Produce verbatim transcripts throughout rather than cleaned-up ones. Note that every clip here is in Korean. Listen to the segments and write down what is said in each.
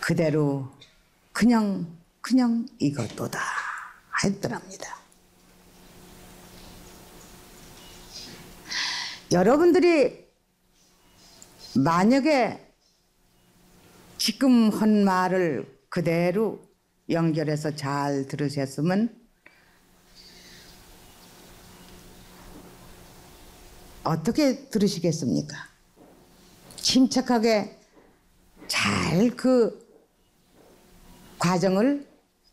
그대로 그냥 그냥 이것도다 했더랍니다. 여러분들이 만약에 지금 한 말을 그대로 연결해서 잘 들으셨으면 어떻게 들으시겠습니까? 침착하게 잘 그 과정을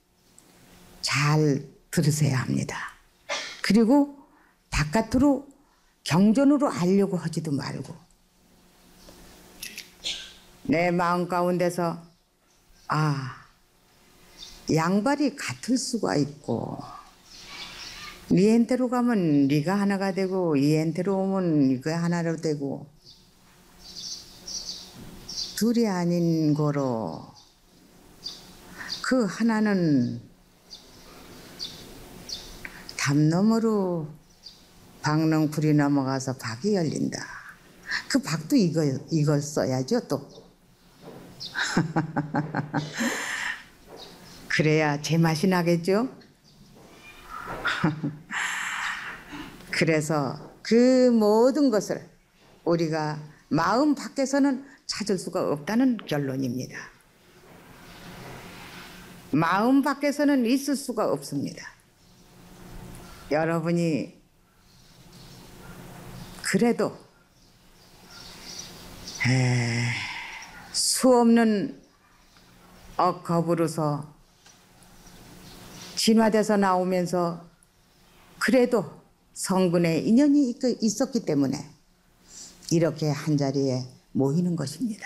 잘 들으셔야 합니다. 그리고 바깥으로 경전으로 알려고 하지도 말고 내 마음 가운데서 아, 양발이 같을 수가 있고 니한테로 가면 네가 하나가 되고 얘한테로 오면 네가 하나로 되고 둘이 아닌 거로 그 하나는 담 너머로 박넝쿨이 넘어가서 박이 열린다. 그 박도 이거, 이걸 써야죠 또. 그래야 제맛이 나겠죠. 그래서 그 모든 것을 우리가 마음 밖에서는 찾을 수가 없다는 결론입니다. 마음 밖에서는 있을 수가 없습니다. 여러분이 그래도 에, 수없는 억겁으로서 진화돼서 나오면서 그래도 성근의 인연이 있었기 때문에 이렇게 한자리에 모이는 것입니다.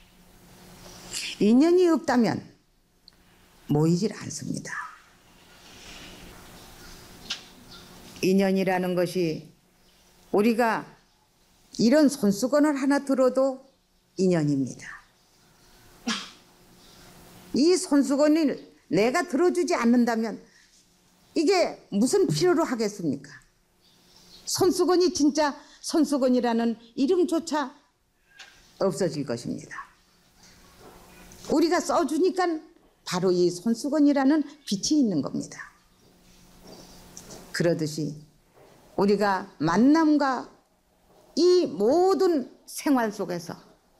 인연이 없다면 모이질 않습니다. 인연이라는 것이 우리가 이런 손수건을 하나 들어도 인연입니다. 이 손수건을 내가 들어주지 않는다면 이게 무슨 필요로 하겠습니까? 손수건이 진짜 손수건이라는 이름조차 없어질 것입니다. 우리가 써주니까 바로 이 손수건이라는 빛이 있는 겁니다. 그러듯이 우리가 만남과 이 모든 생활 속에서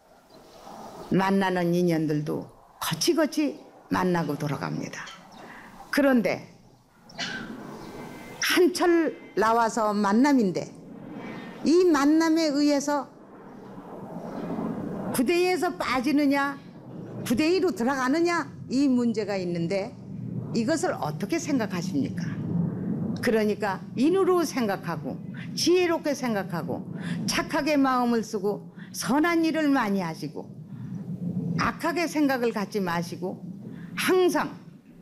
만나는 인연들도 거치거치 만나고 돌아갑니다. 그런데 한철 나와서 만남인데 이 만남에 의해서 부대에서 빠지느냐 부대위로 들어가느냐 이 문제가 있는데 이것을 어떻게 생각하십니까? 그러니까 인으로 생각하고 지혜롭게 생각하고 착하게 마음을 쓰고 선한 일을 많이 하시고 악하게 생각을 갖지 마시고 항상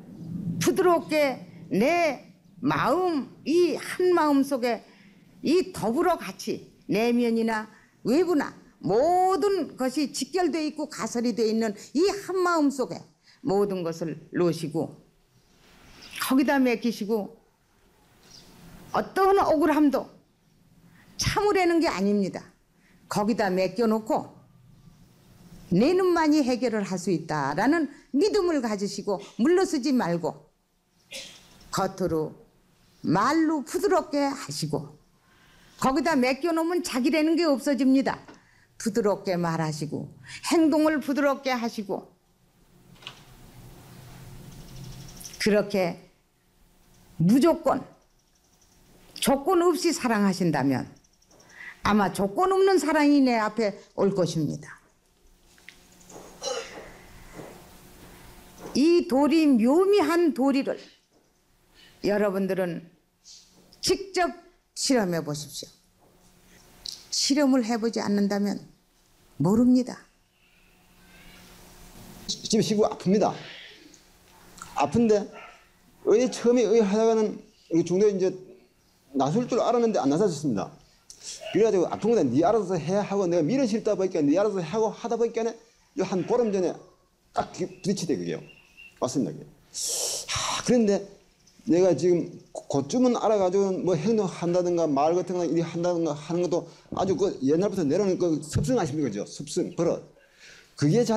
부드럽게 내 마음 이 한 마음 속에 이 더불어 같이 내면이나 외부나 모든 것이 직결되어 있고 가설이 되어 있는 이 한 마음 속에 모든 것을 놓으시고 거기다 맡기시고 어떠한 억울함도 참으려는 게 아닙니다. 거기다 맡겨놓고 내 눈만이 해결을 할 수 있다라는 믿음을 가지시고 물러서지 말고 겉으로 말로 부드럽게 하시고 거기다 맡겨놓으면 자기라는 게 없어집니다. 부드럽게 말하시고 행동을 부드럽게 하시고 그렇게 무조건 조건 없이 사랑하신다면 아마 조건 없는 사랑이 내 앞에 올 것입니다. 이 도리 묘미한 도리를 여러분들은 직접 실험해 보십시오. 실험을 해보지 않는다면 모릅니다. 지금 시구 아픕니다. 아픈데 의 처음에 의 하다가는 중도에 이제 나설 줄 알았는데 안 나서졌습니다. 그래가지고 아픈 건데 네 알아서 해 하고 내가 밀어 실다 보니까 네 알아서 하고 하다 보니까 한 보름 전에 딱 부딪히대 그게요. 왔습니다. 그게. 하, 그런데 내가 지금 그쯤은 알아가지고 뭐 행동한다든가 말 같은 거 이리 한다든가 하는 것도 아주 그 옛날부터 내려오는 그 습성 아십니까? 그죠? 습성, 버릇. 그게 잘